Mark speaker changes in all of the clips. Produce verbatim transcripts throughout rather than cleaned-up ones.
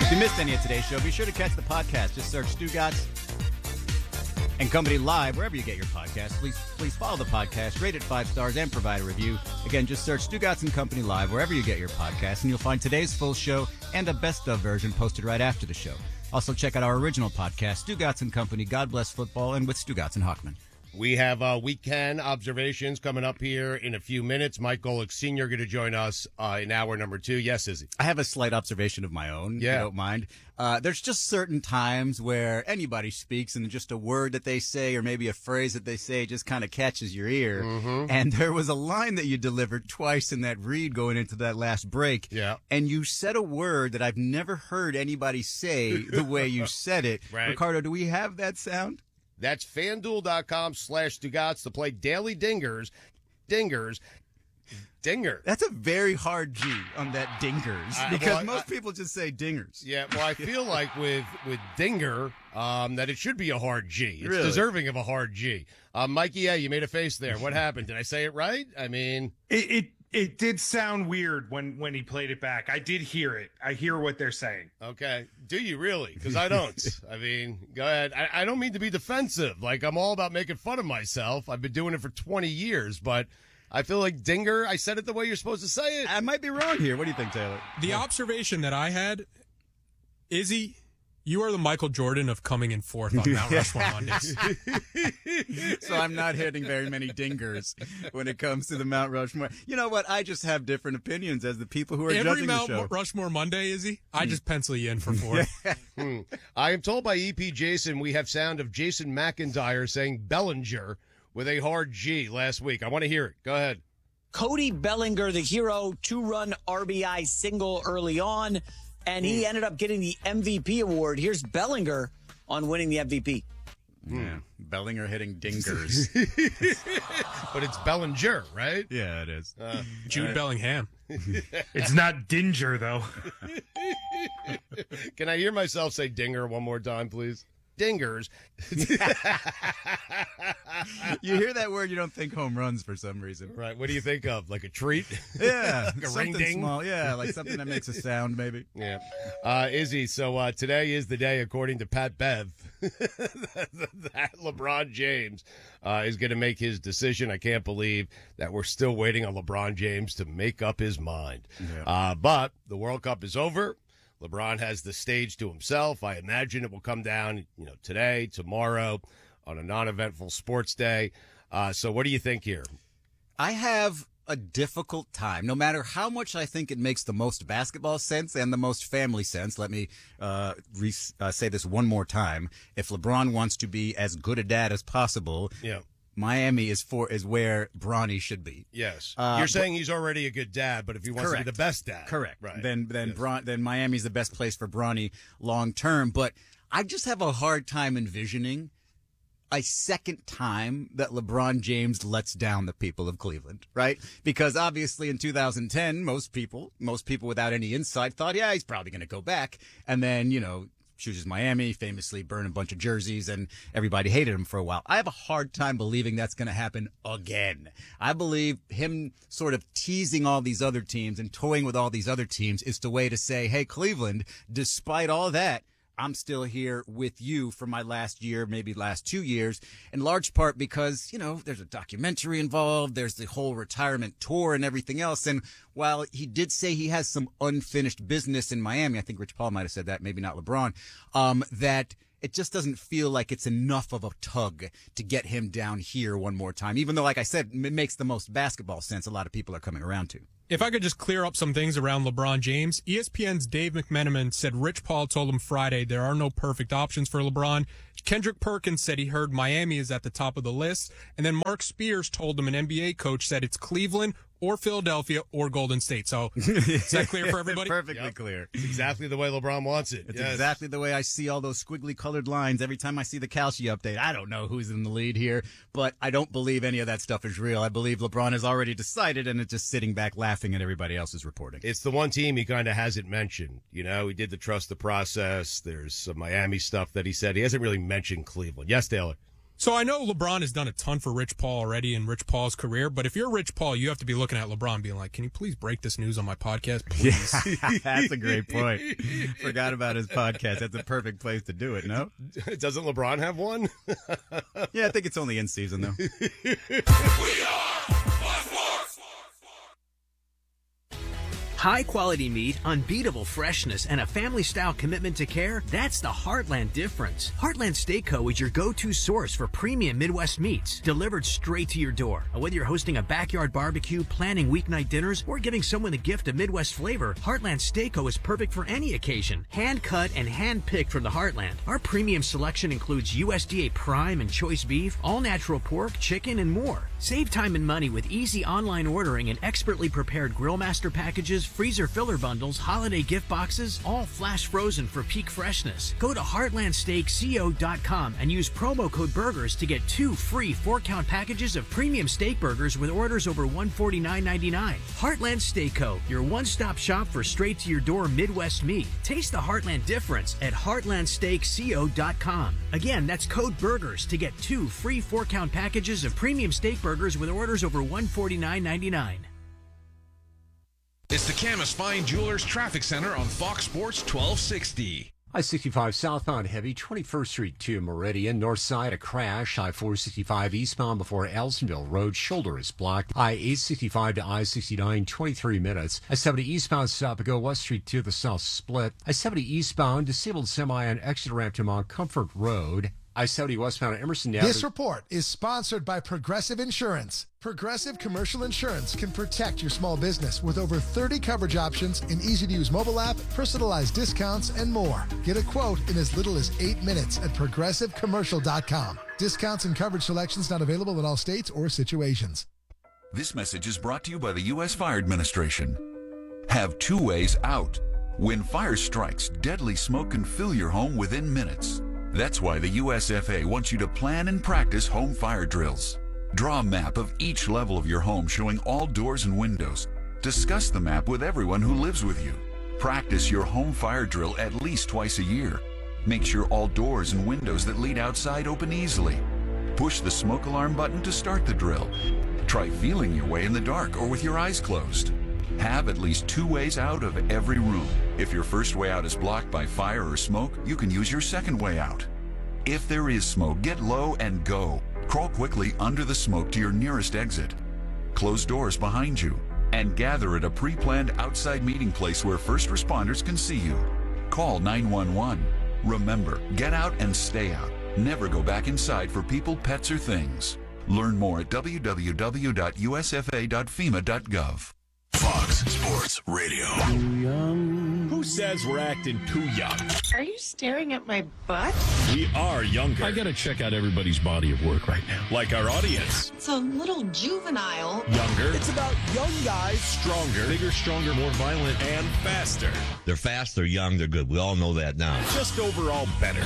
Speaker 1: If you missed any of today's show, be sure to catch the podcast. Just search Stugotz and Company Live wherever you get your podcast. Please, please follow the podcast, rate it five stars, and provide a review. Again, just search Stugotz and Company Live wherever you get your podcast, and you'll find today's full show and a best of version posted right after the show. Also, check out our original podcast, Stugotz and Company, God Bless Football, and with Stugotz and Hockman.
Speaker 2: We have uh, weekend observations coming up here in a few minutes. Mike Golick Senior going to join us uh, in hour number two. Yes, Izzy?
Speaker 1: I have a slight observation of my own,
Speaker 2: yeah.
Speaker 1: if you don't mind. Uh, there's just certain times where anybody speaks and just a word that they say or maybe a phrase that they say just kind of catches your ear.
Speaker 2: Mm-hmm.
Speaker 1: And there was a line that you delivered twice in that read going into that last break.
Speaker 2: Yeah.
Speaker 1: And you said a word that I've never heard anybody say the way you said it.
Speaker 2: Right.
Speaker 1: Ricardo, do we have that sound?
Speaker 2: That's FanDuel.com slash Stugotz to play Daily Dingers. Dingers. Dinger.
Speaker 1: That's a very hard G on that dingers
Speaker 2: Uh,
Speaker 1: because
Speaker 2: well,
Speaker 1: most
Speaker 2: I-
Speaker 1: people just say dingers.
Speaker 2: Yeah, well, I feel like with with Dinger, um, that it should be a hard G. It's
Speaker 1: Really?
Speaker 2: deserving of a hard G. Uh, Mikey, yeah, you made a face there. What happened? Did I say it right? I mean,
Speaker 3: It, it it did sound weird when when he played it back. I did hear it. I hear what they're saying.
Speaker 2: okay. Do you really? Because I don't. I mean, go ahead. I, I don't mean to be defensive. Like, I'm all about making fun of myself. I've been doing it for twenty years, but I feel like Dinger, I said it the way you're supposed to say it.
Speaker 1: I might be wrong here. What do you think, Taylor?
Speaker 4: The observation that I had, Izzy, you are the Michael Jordan of coming in fourth on Mount Rushmore Mondays.
Speaker 1: So I'm not hitting very many dingers when it comes to the Mount Rushmore. You know what? I just have different opinions as the people who are
Speaker 4: Every
Speaker 1: judging
Speaker 4: Mount
Speaker 1: the show.
Speaker 4: Rushmore Monday, Izzy, I just pencil you in for fourth.
Speaker 2: Hmm. I am told by E P Jason we have sound of Jason McIntyre saying Bellinger with a hard G last week. I want to hear it. Go ahead.
Speaker 5: Cody Bellinger, the hero, two-run R B I single early on, and he ended up getting the M V P award. Here's Bellinger on winning the M V P.
Speaker 1: Yeah, Bellinger hitting dingers.
Speaker 2: But it's Bellinger, right?
Speaker 1: Yeah, it is.
Speaker 2: Uh,
Speaker 4: Jude Bellingham.
Speaker 3: It's not Dinger though.
Speaker 2: Can I hear myself say Dinger one more time, please? Dingers.
Speaker 1: You hear that word, you don't think home runs for some reason.
Speaker 2: Right. What do you think of? Like a treat?
Speaker 1: Yeah,
Speaker 2: Like a
Speaker 1: something
Speaker 2: ring ding?
Speaker 1: small. Yeah, like something that makes a sound, maybe.
Speaker 2: Yeah. Uh, Izzy, so uh, today is the day, according to Pat Bev, that LeBron James uh, is going to make his decision. I can't believe that we're still waiting on LeBron James to make up his mind.
Speaker 1: Yeah.
Speaker 2: Uh, but the World Cup is over. LeBron has the stage to himself. I imagine it will come down, you know, today, tomorrow, on a non-eventful sports day. Uh, so what do you think here?
Speaker 1: I have a difficult time, no matter how much I think it makes the most basketball sense and the most family sense. Let me uh, re- uh, say this one more time. If LeBron wants to be as good a dad as possible,
Speaker 2: Yeah.
Speaker 1: Miami is for is where Bronny should be.
Speaker 2: Yes.
Speaker 1: Uh,
Speaker 2: You're saying he's already a good dad, but if he wants
Speaker 1: Correct.
Speaker 2: to be the best dad.
Speaker 1: Correct.
Speaker 2: Right.
Speaker 1: Then then
Speaker 2: Yes.
Speaker 1: Bron- then Miami's the best place for Bronny long term. But I just have a hard time envisioning a second time that LeBron James lets down the people of Cleveland, right? Because obviously in two thousand ten, most people, most people without any insight thought, yeah, he's probably going to go back. And then, you know, chooses Miami, famously burned a bunch of jerseys, and everybody hated him for a while. I have a hard time believing that's going to happen again. I believe him sort of teasing all these other teams and toying with all these other teams is the way to say, hey, Cleveland, despite all that, I'm still here with you for my last year, maybe last two years, in large part because, you know, there's a documentary involved. There's the whole retirement tour and everything else. And while he did say he has some unfinished business in Miami, I think Rich Paul might have said that, maybe not LeBron, um, that it just doesn't feel like it's enough of a tug to get him down here one more time, even though, like I said, it makes the most basketball sense a lot of people are coming around to.
Speaker 4: If I could just clear up some things around LeBron James, E S P N's Dave McMenamin said Rich Paul told him Friday there are no perfect options for LeBron. Kendrick Perkins said he heard Miami is at the top of the list. And then Mark Spears told him an N B A coach said it's Cleveland or Philadelphia or Golden State. So is that clear for everybody?
Speaker 1: Perfectly
Speaker 2: Yep.
Speaker 1: clear.
Speaker 2: It's exactly the way LeBron wants it.
Speaker 1: It's
Speaker 2: Yes.
Speaker 1: exactly the way I see all those squiggly colored lines every time I see the Calci update. I don't know who's in the lead here, but I don't believe any of that stuff is real. I believe LeBron has already decided and it's just sitting back laughing at everybody else's reporting.
Speaker 2: It's the one team he kind of hasn't mentioned. You know, he did the trust the process. There's some Miami stuff that he said. He hasn't really mentioned Cleveland. Yes, Taylor.
Speaker 4: So I know LeBron has done a ton for Rich Paul already in Rich Paul's career, but if you're Rich Paul, you have to be looking at LeBron being like, can you please break this news on my podcast, please?
Speaker 1: Yeah, that's a great point. Forgot about his podcast. That's a perfect place to do it, no?
Speaker 2: Doesn't LeBron have one?
Speaker 1: Yeah, I think it's only in season, though.
Speaker 6: We are Fox Sports.
Speaker 7: High-quality meat, unbeatable freshness, and a family-style commitment to care, that's the Heartland difference. Heartland Steakco is your go-to source for premium Midwest meats, delivered straight to your door. And whether you're hosting a backyard barbecue, planning weeknight dinners, or giving someone the gift of Midwest flavor, Heartland Steakco is perfect for any occasion. Hand-cut and hand-picked from the Heartland. Our premium selection includes U S D A prime and choice beef, all-natural pork, chicken, and more. Save time and money with easy online ordering and expertly prepared Grillmaster packages, freezer filler bundles, holiday gift boxes, all flash frozen for peak freshness. Go to heartland steak co dot com and use promo code BURGERS to get two free four-count packages of premium steak burgers with orders over one hundred forty-nine ninety-nine. Heartland Steakco, your one-stop shop for straight-to-your-door Midwest meat. Taste the Heartland difference at heartland steak co dot com. Again, that's code BURGERS to get two free four-count packages of premium steak burgers with orders over one hundred forty-nine ninety-nine.
Speaker 8: It's the Camas Fine Jewelers Traffic Center on Fox Sports twelve sixty.
Speaker 9: I sixty-five southbound heavy, twenty-first Street to Meridian. North side, a crash. I four sixty-five eastbound before Elsonville Road. Shoulder is blocked. I eight sixty-five to I sixty-nine, twenty-three minutes. I seventy eastbound stop and go West Street to the south split. I seventy eastbound, disabled semi on exit ramp to Mount Comfort Road. I seventy westbound Emerson Avenue.
Speaker 10: This report is sponsored by Progressive Insurance. Progressive Commercial Insurance can protect your small business with over thirty coverage options, an easy-to-use mobile app, personalized discounts, and more. Get a quote in as little as eight minutes at progressive commercial dot com. Discounts and coverage selections not available in all states or situations.
Speaker 6: This message is brought to you by the U S Fire Administration. Have two ways out. When fire strikes, deadly smoke can fill your home within minutes. That's why the U S F A wants you to plan and practice home fire drills. Draw a map of each level of your home showing all doors and windows. Discuss the map with everyone who lives with you. Practice your home fire drill at least twice a year. Make sure all doors and windows that lead outside open easily. Push the smoke alarm button to start the drill. Try feeling your way in the dark or with your eyes closed. Have at least two ways out of every room. If your first way out is blocked by fire or smoke, you can use your second way out. If there is smoke, get low and go. Crawl quickly under the smoke to your nearest exit. Close doors behind you and gather at a pre-planned outside meeting place where first responders can see you. Call nine one one. Remember, get out and stay out. Never go back inside for people, pets, or things. Learn more at w w w dot u s f a dot fema dot gov.
Speaker 8: Fox Sports Radio.
Speaker 11: Too young. Who says we're acting too young?
Speaker 12: Are you staring at my butt?
Speaker 11: We are younger. I gotta check out everybody's body of work right now. Like our audience.
Speaker 12: It's a little juvenile.
Speaker 11: Younger.
Speaker 7: It's about young guys.
Speaker 11: Stronger. Bigger, stronger, more violent, and faster.
Speaker 13: They're fast, they're young, they're good. We all know that now.
Speaker 11: Just overall better.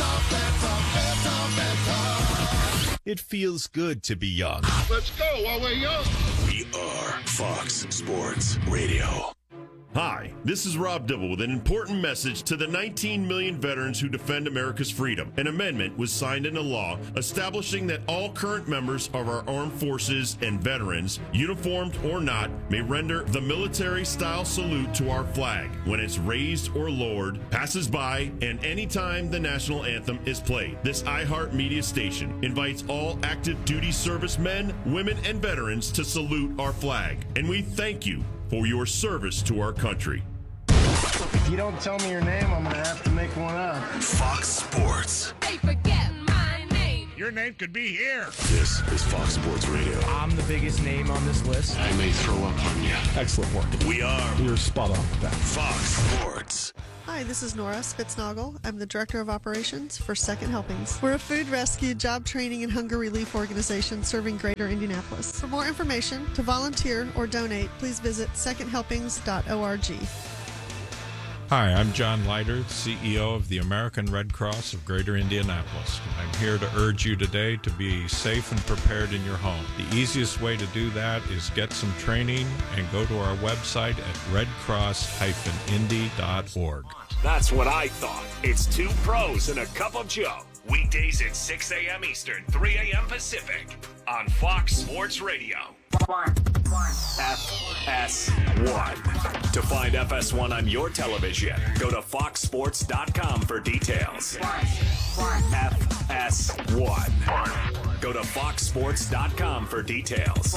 Speaker 11: It feels good to be young.
Speaker 14: Let's go while we're young.
Speaker 8: We are Fox Sports Radio.
Speaker 15: Hi, this is Rob Dibble with an important message to the nineteen million veterans who defend America's freedom. An amendment was signed into law establishing that all current members of our armed forces and veterans, uniformed or not, may render the military-style salute to our flag when it's raised or lowered, passes by, and anytime the national anthem is played. This iHeart Media station invites all active duty servicemen, women, and veterans to salute our flag. And we thank you for your service to our country.
Speaker 16: If you don't tell me your name, I'm going to have to make one up.
Speaker 8: Fox Sports.
Speaker 17: Hey, forget my name.
Speaker 15: Your name could be here.
Speaker 8: This is Fox Sports Radio.
Speaker 18: I'm the biggest name on this list.
Speaker 8: I may throw up on you.
Speaker 18: Excellent work.
Speaker 8: We are.
Speaker 18: You're spot on with that.
Speaker 8: Fox Sports.
Speaker 19: Hi, this is Nora Spitznagel. I'm the Director of Operations for Second Helpings. We're a food rescue, job training, and hunger relief organization serving greater Indianapolis. For more information, to volunteer or donate, please visit second helpings dot org.
Speaker 20: Hi, I'm John Leiter, C E O of the American Red Cross of Greater Indianapolis. I'm here to urge you today to be safe and prepared in your home. The easiest way to do that is get some training and go to our website at red cross dash indy dot org.
Speaker 21: That's what I thought. It's two pros and a cup of Joe.
Speaker 14: Weekdays at six a.m. Eastern, three a.m. Pacific on Fox Sports Radio. F S one. To find F S one on your television, go to fox sports dot com for details. F S one. Go to fox sports dot com for details.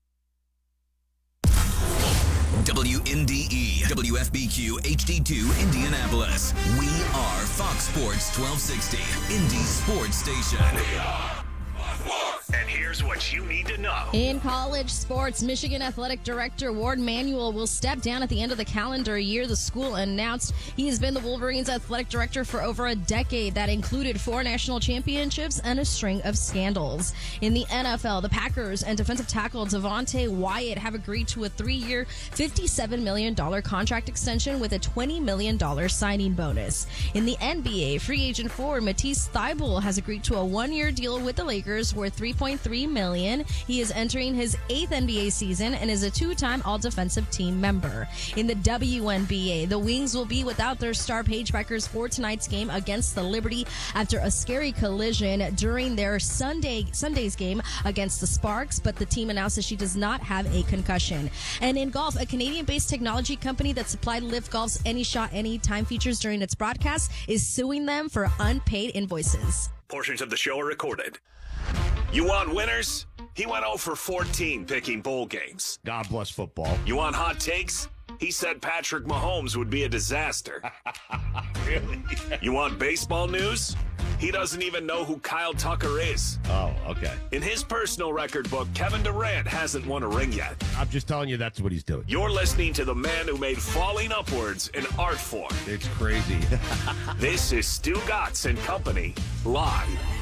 Speaker 21: W N D E, W F B Q, H D two, Indianapolis. We are Fox Sports twelve sixty, Indy Sports Station.
Speaker 14: And here's what you need to know.
Speaker 22: In college sports, Michigan Athletic Director Ward Manuel will step down at the end of the calendar year. The school announced he has been the Wolverines athletic director for over a decade. That included four national championships and a string of scandals. In the N F L, the Packers and defensive tackle Devontae Wyatt have agreed to a three-year, fifty-seven million dollars contract extension with a twenty million dollars signing bonus. In the N B A, free agent forward Matisse Thybulle has agreed to a one-year deal with the Lakers worth three point three million dollars. He is entering his eighth N B A season and is a two-time all-defensive team member. In the W N B A, the Wings will be without their star pagebreakers for tonight's game against the Liberty after a scary collision during their Sunday Sunday's game against the Sparks, but the team announces she does not have a concussion. And in golf, a Canadian-based technology company that supplied Live Golf's Any Shot Anytime features during its broadcast is suing them for unpaid invoices.
Speaker 14: Portions of the show are recorded. You want winners? He went oh for fourteen picking bowl games.
Speaker 2: God bless football.
Speaker 14: You want hot takes? He said Patrick Mahomes would be a disaster.
Speaker 2: Really?
Speaker 14: You want baseball news? He doesn't even know who Kyle Tucker is.
Speaker 2: Oh, okay.
Speaker 14: In his personal record book, Kevin Durant hasn't won a ring yet.
Speaker 2: I'm just telling you that's what he's doing.
Speaker 14: You're listening to the man who made falling upwards an art form.
Speaker 2: It's crazy.
Speaker 14: This is Stu Gatz and Company, live.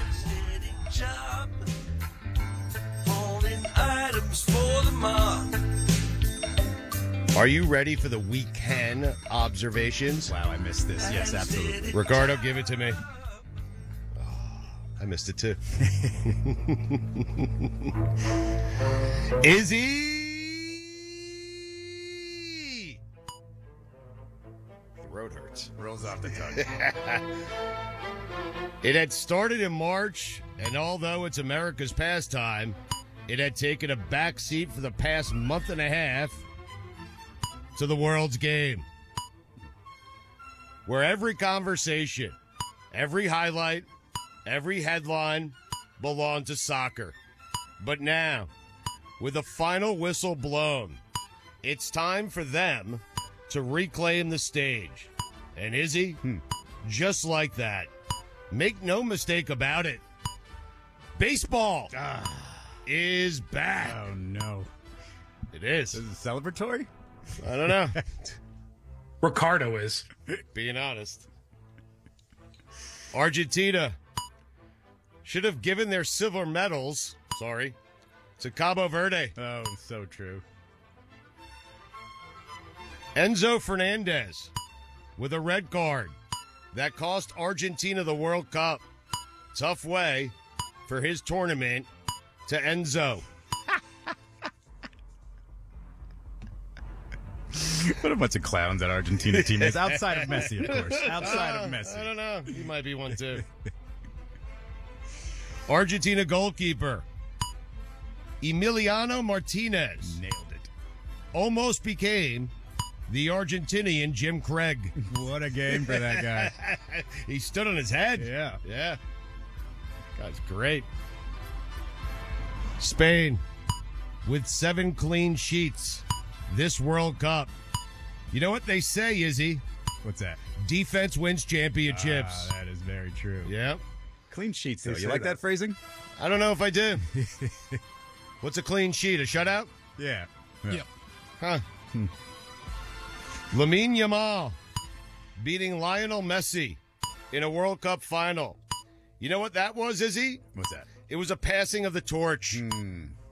Speaker 23: Items for the mob.
Speaker 2: Are you ready for the weekend observations?
Speaker 1: Wow, I missed this. Yes, absolutely.
Speaker 2: Ricardo, give it to me. Oh, I missed it too. Izzy! The road hurts.
Speaker 1: Rolls off the tongue.
Speaker 2: It had started in March, and although it's America's pastime, it had taken a back seat for the past month and a half to the world's game, where every conversation, every highlight, every headline belonged to soccer. But now, with the final whistle blown, it's time for them to reclaim the stage. And Izzy, hmm. just like that, make no mistake about it, baseball ah. is back.
Speaker 1: Oh, no.
Speaker 2: It is.
Speaker 1: Is it celebratory?
Speaker 2: I don't know.
Speaker 3: Ricardo is.
Speaker 2: Being honest. Argentina should have given their silver medals, sorry, to Cabo Verde.
Speaker 1: Oh, so true.
Speaker 2: Enzo Fernandez with a red card that cost Argentina the World Cup. Tough way for his tournament to Enzo.
Speaker 1: What a bunch of clowns that Argentina team is. Outside of Messi, of course. Outside of Messi.
Speaker 2: I don't know. He might be one, too. Argentina goalkeeper Emiliano Martinez.
Speaker 1: Nailed it.
Speaker 2: Almost became the Argentinian Jim Craig.
Speaker 1: What a game for that guy.
Speaker 2: He stood on his head.
Speaker 1: Yeah.
Speaker 2: Yeah. Guy's great. Spain with seven clean sheets this World Cup. You know what they say, Izzy?
Speaker 1: What's that?
Speaker 2: Defense wins championships.
Speaker 1: Ah, that is very true.
Speaker 2: Yep.
Speaker 1: Clean sheets, though.
Speaker 2: They
Speaker 1: You like that.
Speaker 2: that.
Speaker 1: that phrasing?
Speaker 2: I don't know if I do. What's a clean sheet? A shutout?
Speaker 1: Yeah. Yeah.
Speaker 4: Yep.
Speaker 2: Huh. Hmm. Lamine Yamal beating Lionel Messi in a World Cup final. You know what that was, Izzy?
Speaker 1: What's that?
Speaker 2: It was a passing of the torch.
Speaker 1: Hmm.